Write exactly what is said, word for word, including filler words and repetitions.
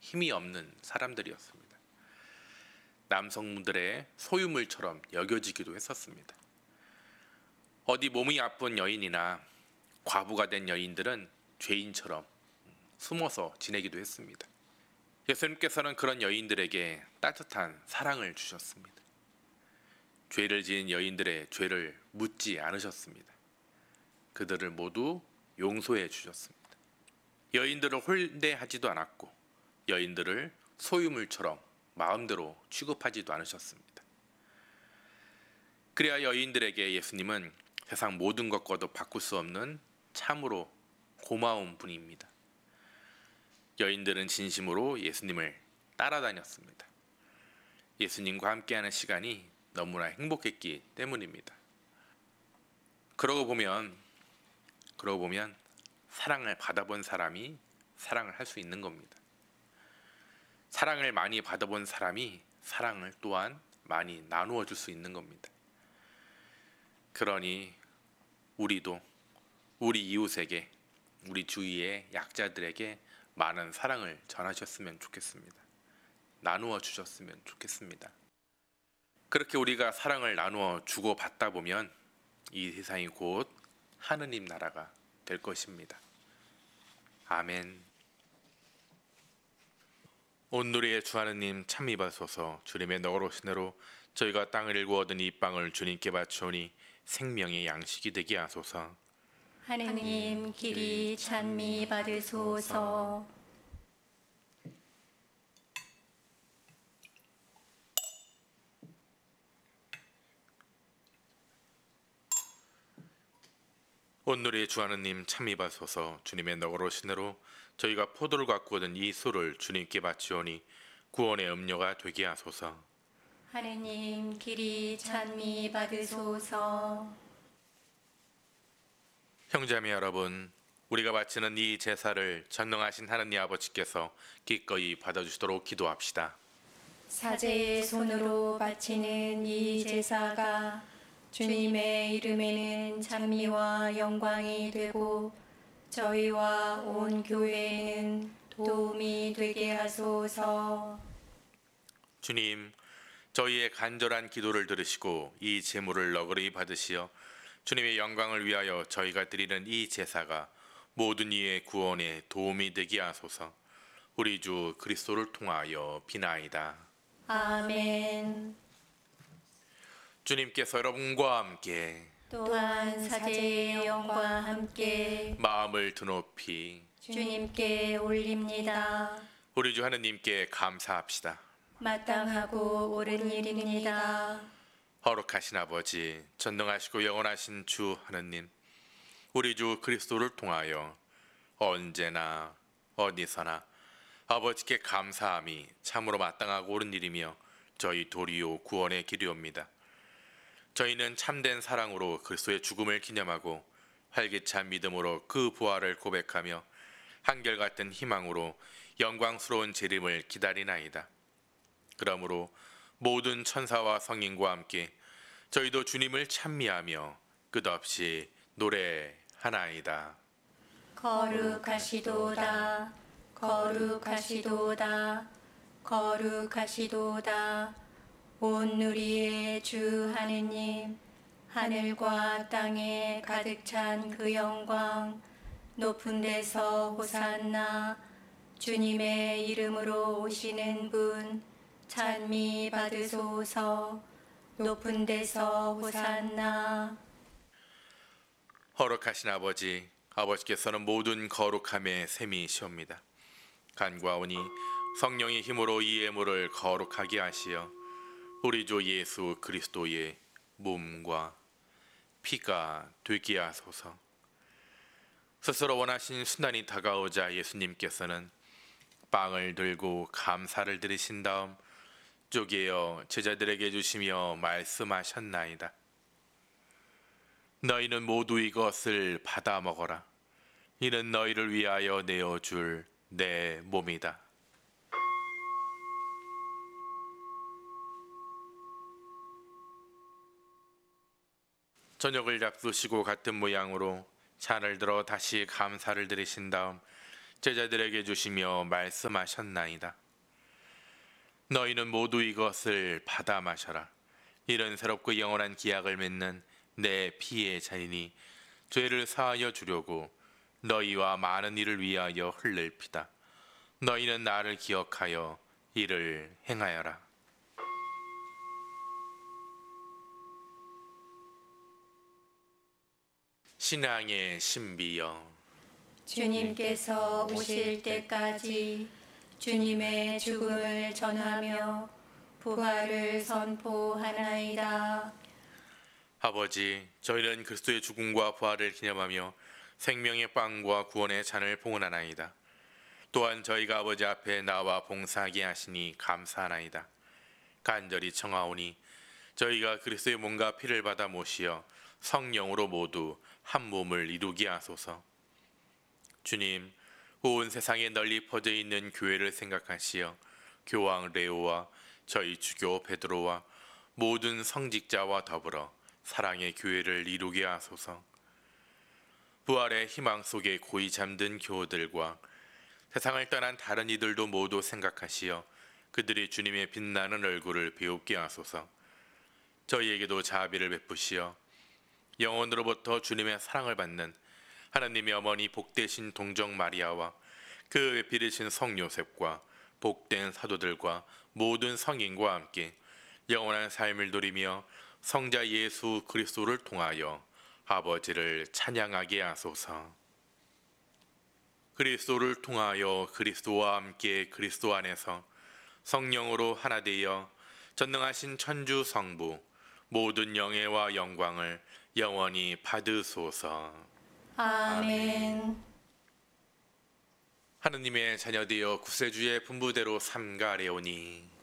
힘이 없는 사람들이었습니다. 남성들의 소유물처럼 여겨지기도 했었습니다. 어디 몸이 아픈 여인이나 과부가 된 여인들은 죄인처럼 숨어서 지내기도 했습니다. 예수님께서는 그런 여인들에게 따뜻한 사랑을 주셨습니다. 죄를 지은 여인들의 죄를 묻지 않으셨습니다. 그들을 모두 용서해 주셨습니다. 여인들을 홀대하지도 않았고 여인들을 소유물처럼 마음대로 취급하지도 않으셨습니다. 그래야 여인들에게 예수님은 세상 모든 것과도 바꿀 수 없는 참으로 고마운 분입니다. 여인들은 진심으로 예수님을 따라다녔습니다. 예수님과 함께하는 시간이 너무나 행복했기 때문입니다. 그러고 보면 그러고 보면 사랑을 받아본 사람이 사랑을 할 수 있는 겁니다. 사랑을 많이 받아본 사람이 사랑을 또한 많이 나누어 줄 수 있는 겁니다. 그러니 우리도 우리 이웃에게, 우리 주위의 약자들에게 많은 사랑을 전하셨으면 좋겠습니다. 나누어 주셨으면 좋겠습니다. 그렇게 우리가 사랑을 나누어 주고 받다 보면 이 세상이 곧 하느님 나라가 될 것입니다. 아멘. 온누리의 주 하느님 참히 받소서. 주님의 너그러우신 대로 저희가 땅을 일구 얻은 이 빵을 주님께 바치오니 생명의 양식이 되게 하소서. 하느님 길이 찬미 받으소서. 온누리의 주 하느님 참히 받소서. 주님의 너그러우신 대로 저희가 포도를 갖고 얻은 이 술을 주님께 바치오니 구원의 음료가 되게 하소서. 하느님 길이 찬미 받으소서. 형제자매 여러분, 우리가 바치는 이 제사를 전능하신 하느님 아버지께서 기꺼이 받아주시도록 기도합시다. 사제의 손으로 바치는 이 제사가 주님의 이름에는 찬미와 영광이 되고 저희와 온 교회에는 도움이 되게 하소서. 주님, 저희의 간절한 기도를 들으시고 이 제물을 너그러이 받으시어 주님의 영광을 위하여 저희가 드리는 이 제사가 모든 이의 구원에 도움이 되게 하소서. 우리 주 그리스도를 통하여 비나이다. 아멘. 주님께서 여러분과 함께 또한 사제의 영과 함께 마음을 드높이 주님께 올립니다. 우리 주 하느님께 감사합시다. 마땅하고 옳은 일입니다. 거룩하신 아버지, 전능하시고 영원하신 주 하느님, 우리 주 그리스도를 통하여 언제나 어디서나 아버지께 감사함이 참으로 마땅하고 옳은 일이며 저희 도리요 구원의 길이옵니다. 저희는 참된 사랑으로 그리스도의 죽음을 기념하고 활기찬 믿음으로 그 부활을 고백하며 한결같은 희망으로 영광스러운 재림을 기다리나이다. 그러므로 모든 천사와 성인과 함께 저희도 주님을 찬미하며 끝없이 노래하나이다. 거룩하시도다, 거룩하시도다, 거룩하시도다. 온누리의 주 하느님, 하늘과 땅에 가득 찬 그 영광, 높은 데서 호산나. 주님의 이름으로 오시는 분, 찬미 받으소서. 높은 데서 호산나. 거룩하신 아버지, 아버지께서는 모든 거룩함의 셈이시옵니다. 간과오니 성령의 힘으로 이 예물을 거룩하게 하시어 우리 주 예수 그리스도의 몸과 피가 되게 하소서. 스스로 원하신 순간이 다가오자 예수님께서는 빵을 들고 감사를 드리신 다음 쪼개어 제자들에게 주시며 말씀하셨나이다. 너희는 모두 이것을 받아 먹어라. 이는 너희를 위하여 내어줄 내 몸이다. 저녁을 잡수시고 같은 모양으로 잔을 들어 다시 감사를 드리신 다음 제자들에게 주시며 말씀하셨나이다. 너희는 모두 이것을 받아 마셔라. 이런 새롭고 영원한 기약을 맺는 내 피의 잔이니 죄를 사하여 주려고 너희와 많은 이를 위하여 흘릴 피다. 너희는 나를 기억하여 이를 행하여라. 신앙의 신비여, 주님께서 오실 때까지 주님의 죽음을 전하며 부활을 선포하나이다. 아버지, 저희는 그리스도의 죽음과 부활을 기념하며 생명의 빵과 구원의 잔을 봉헌하나이다. 또한 저희가 아버지 앞에 나와 봉사하게 하시니 감사하나이다. 간절히 청하오니 저희가 그리스도의 몸과 피를 받아 모시어 성령으로 모두 한 몸을 이루게 하소서. 주님, 온 세상에 널리 퍼져 있는 교회를 생각하시어 교황 레오와 저희 주교 베드로와 모든 성직자와 더불어 사랑의 교회를 이루게 하소서. 부활의 희망 속에 고이 잠든 교우들과 세상을 떠난 다른 이들도 모두 생각하시어 그들이 주님의 빛나는 얼굴을 배웁게 하소서. 저희에게도 자비를 베푸시어 영혼으로부터 주님의 사랑을 받는 하나님의 어머니 복되신 동정 마리아와 그 비르신 성 요셉과 복된 사도들과 모든 성인과 함께 영원한 삶을 누리며 성자 예수 그리스도를 통하여 아버지를 찬양하게 하소서. 그리스도를 통하여 그리스도와 함께 그리스도 안에서 성령으로 하나 되어 전능하신 천주 성부 모든 영예와 영광을 영원히 받으소서. 아멘. 하느님의 자녀되어 구세주의 분부대로 삼가래오니